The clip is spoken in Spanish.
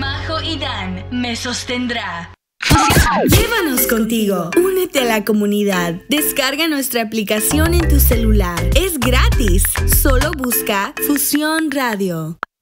Majo y Dan me sostendrá. Llévanos contigo. Únete a la comunidad. Descarga nuestra aplicación en tu celular. Es gratis. Solo busca Fusión Radio.